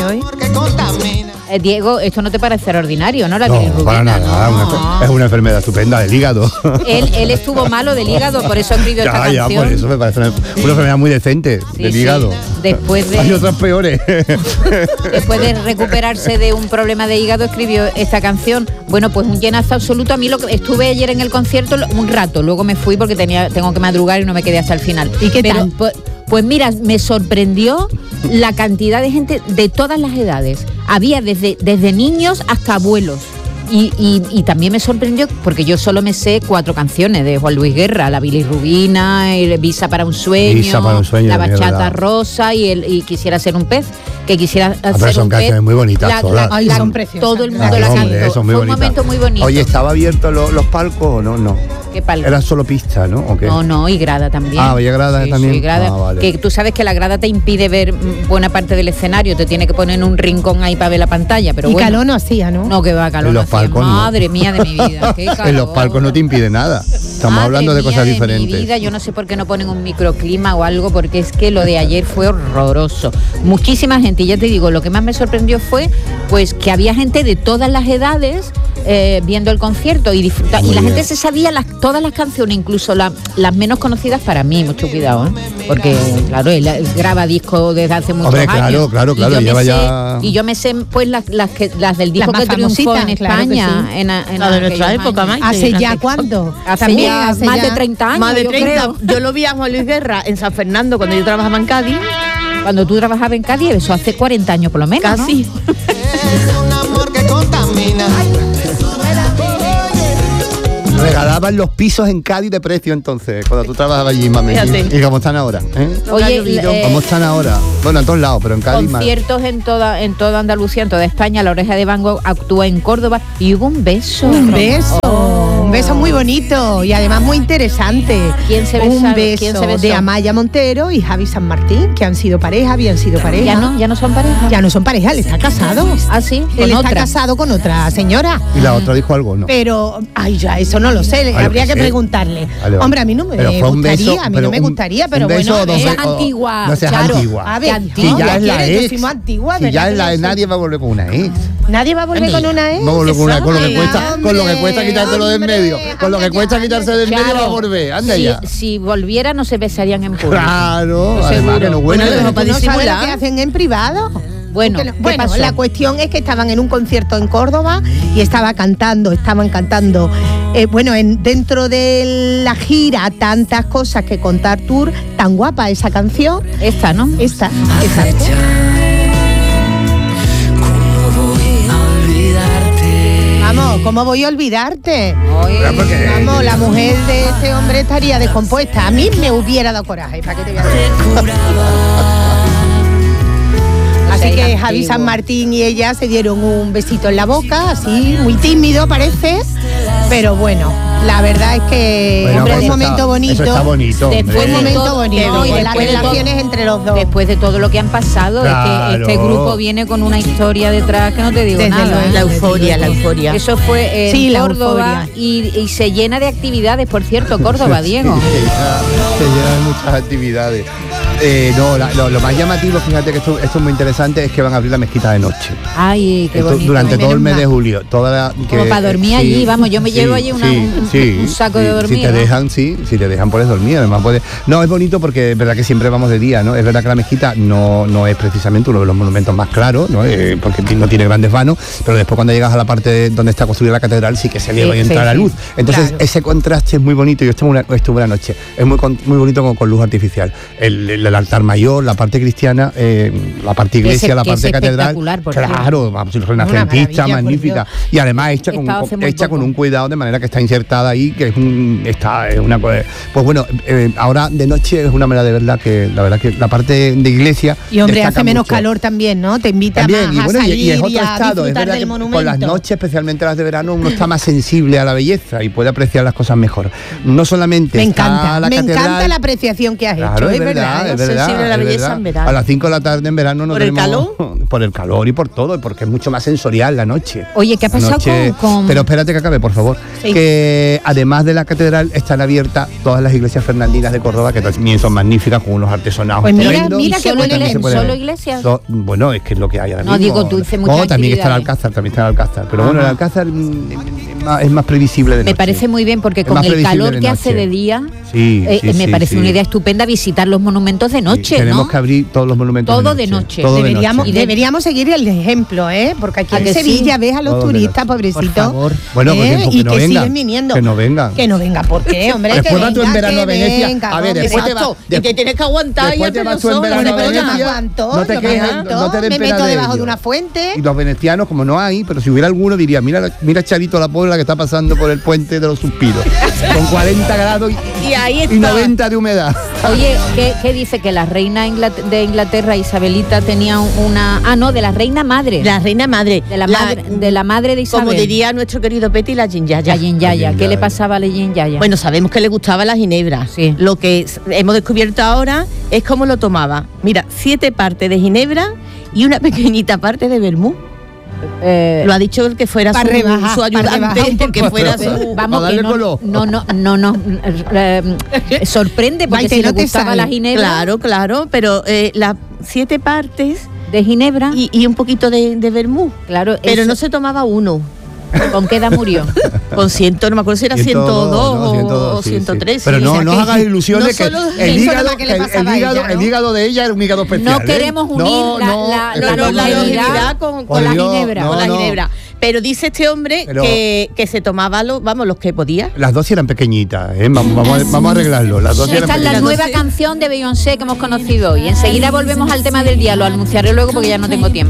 hoy. Diego, esto no te parece ordinario, ¿no? La No, bilirrubina, para nada. no. Es una enfermedad estupenda del hígado. Él estuvo malo del hígado, por eso escribió esta canción. Ya, por eso me parece una enfermedad muy decente del hígado. Después de... Hay otras peores. Después de recuperarse de un problema de hígado, escribió esta canción. Bueno, pues un llenazo absoluto. A mí estuve ayer en el concierto un rato, luego me fui porque tengo que madrugar y no me quedé hasta el final. ¿Y qué tal? Pues mira, me sorprendió la cantidad de gente de todas las edades. Había desde niños hasta abuelos. Y también me sorprendió porque yo solo me sé 4 canciones de Juan Luis Guerra: La bilirrubina, Visa para un sueño, La bachata rosa y Quisiera ser un pez, que quisiera hacer son un pez. canciones muy bonitas todas. Son preciosas. Todo el mundo la cantó. Fue un momento muy bonito. Oye, ¿estaba abierto los palcos o no? No. ¿Qué palco? ¿Era solo pista, no? ¿O qué? No, y grada también. ¿Había grada también? Sí, grada. Vale. Que tú sabes que la grada te impide ver buena parte del escenario, te tiene que poner en un rincón ahí para ver la pantalla, pero bueno. Y calor no hacía, ¿no? No, que va, calor no hacía. Madre mía de mi vida, qué calor. En los palcos no te impide nada. Estamos hablando de cosas diferentes. Mi vida, yo no sé por qué no ponen un microclima o algo, porque es que lo de ayer fue horroroso. Muchísima gente, y ya te digo, lo que más me sorprendió fue pues que había gente de todas las edades viendo el concierto y disfrutando. Y la gente se sabía todas las canciones, incluso las menos conocidas para mí. Mucho cuidado, porque claro, él graba discos desde hace muchos años. Claro, y yo me sé pues las del disco que triunfó en España, en de nuestra época, Maite. ¿Hace ya cuándo? Hace más de 30 años. Más de 30. Creo. Yo lo vi a Juan Luis Guerra en San Fernando cuando yo trabajaba en Cádiz. Cuando tú trabajabas en Cádiz, eso hace 40 años por lo menos, casi. ¿no? Es un amor que contamina. Regalaban los pisos en Cádiz de precio entonces, cuando tú trabajabas allí, mami. ¿Y cómo están ahora? Oye, ¿cómo están ahora? Bueno, en todos lados, pero en Cádiz más. Conciertos en toda Andalucía, en toda España. La Oreja de Van Gogh actúa en Córdoba y hubo un beso. Un beso muy bonito y además muy interesante. ¿Quién se besó? Un beso de Amaya Montero y Javi San Martín, que habían sido pareja. ¿Ya no son pareja? Ya no son pareja, él está casado. ¿Ah, sí? Él está casado con otra señora. ¿Y la otra dijo algo, no? Pero, ya eso no lo sé, habría que preguntarle. Hombre, a mí no me gustaría, pero bueno, es antigua. No seas antigua. A ver, si ya es la ex. Si ya es la ex, nadie va a volver con una ex. ¿Nadie va a volver con una ex? No volver con una, con lo que cuesta quitártelo de en medio. Con lo que cuesta quitarse de en medio va a volver. Anda ya. Si volviera no se besarían en público. Claro, además que no bueno, para disimular. ¿No sabes lo que hacen en privado? Bueno, la cuestión es que estaban en un concierto en Córdoba y estaban cantando, dentro de la gira Tantas Cosas que Contar Tour, tan guapa esa canción. Esta, ¿no? Esta. Vamos, ¿cómo voy a olvidarte? Vamos, la mujer de este hombre estaría descompuesta. A mí me hubiera dado coraje, ¿para qué te voy a decir? Así que Javi San Martín y ella se dieron un besito en la boca, así, muy tímido parece, pero bueno, la verdad es que fue un momento bonito. Eso está bonito. Después un momento bonito y las relaciones entre los dos. Después de todo lo que han pasado, claro. este grupo viene con una historia detrás que no te digo nada. La euforia. Eso fue en Córdoba y se llena de actividades, por cierto, Córdoba, Diego. Se llena de muchas actividades. Lo más llamativo, fíjate que esto es muy interesante, es que van a abrir la mezquita de noche. Ay, qué bonito. Durante todo el mes de julio. Como para dormir allí, vamos, yo me llevo allí un saco de dormir. Si te dejan puedes dormir, además puedes. No, es bonito porque es verdad que siempre vamos de día, ¿no? Es verdad que la mezquita no es precisamente uno de los monumentos más claros, ¿no? Porque no tiene grandes vanos, pero después cuando llegas a la parte donde está construida la catedral sí que se ve y entra la luz. Entonces ese contraste es muy bonito. Yo estuve una noche, es muy bonito con luz artificial. El altar mayor, la parte cristiana, la parte iglesia, la parte catedral, claro, renacentista, magnífica, y además hecha con un cuidado de manera que está insertada ahí, que es una cosa. Pues bueno, ahora de noche es una manera de verla que la verdad que la parte de iglesia y hombre hace menos calor también, ¿no? Te invita también, más a salir y es otro estado, es verdad que por las noches, especialmente las de verano, uno está más sensible a la belleza y puede apreciar las cosas mejor. No solamente me encanta la apreciación que has hecho, es verdad. es verdad, sensible a la es belleza verdad. en verano. A las 5 de la tarde en verano no ¿Por el tenemos... calor? Por el calor y por todo, porque es mucho más sensorial la noche. Oye, ¿qué ha pasado con...? Pero espérate que acabe, por favor. Sí. Que además de la catedral están abiertas todas las iglesias fernandinas de Córdoba, que también son magníficas, con unos artesonados Pues mira, tremendos. mira qué buen También se puede ¿Solo ver. iglesias? Bueno, es que es lo que hay ahora No, mismo. digo, tú dices muchas también está el actividades. Alcázar, Pero bueno, el Alcázar es más previsible de noche. Me parece muy bien porque Es con más el previsible calor de que hace noche. de día, Sí, sí, me sí, parece sí. una idea estupenda visitar los monumentos de noche, Tenemos ¿no? que abrir todos los monumentos Todo de noche. Todo de Deberíamos, noche. deberíamos seguir el ejemplo, porque aquí ¿A en que sí? Sevilla ves a los Todo de turistas, noche. pobrecitos. Por favor. Bueno, pues que y no que vengan, siguen viniendo. que no vengan. Que no venga, ¿por qué, hombre? Después que vas tú en venga, verano que a Venecia. venga, A ver, hombre. después te vas- Exacto, y que tienes que aguantar Después y te el vas tú en perdón, verano a Pero yo no Venecia, aguanto, no te yo quejes, aguanto, no te den me pena meto de debajo de ello. una fuente. Y los venecianos, como no hay, pero si hubiera alguno, diría, mira Charito la Puebla que está pasando por el puente de los suspiros, con 40 grados Y ahí está. y 90 de humedad. Oye, ¿qué dice? Que la reina de Inglaterra, Isabelita, tenía una... Ah, no, de la reina madre. La reina madre. de la madre de Isabel. Como diría nuestro querido Peti, la Yinyaya. La Yin Yaya. La ¿Qué le Yin pasaba a la Yin Yaya? Bueno, sabemos que le gustaba la ginebra. Sí. Lo que hemos descubierto ahora es cómo lo tomaba. Mira, 7 partes de ginebra y una pequeñita parte de vermú. Lo ha dicho el que fuera Pa' su rebajar, su pa' ayudante, rebajar un porque poco. fuera su... Vamos, para que darle color. no, sorprende porque Maite, si le no te gustaba sale. la ginebra Claro, pero las 7 partes de ginebra, y un poquito de vermú. claro, Pero eso- no se tomaba uno. ¿con qué edad murió? Con 100, no me acuerdo si era 102 no, o 102, sí, 103. sí. Pero sí. no, o sea no que hagas ilusiones no que solo el eso hígado, nada que le pasaba a ella, ¿no? el hígado de ella era un hígado especial. No queremos unir la la longevidad longevidad con la Dios, ginebra. no, con la no. ginebra. Pero dice este hombre Pero- que se tomaba los que podía. Las dos eran pequeñitas, vamos a arreglarlo. Las dos eran Esta es la pequeñitas. nueva canción de Beyoncé que hemos conocido hoy. Enseguida volvemos al tema del día, lo anunciaré luego porque ya no tengo tiempo.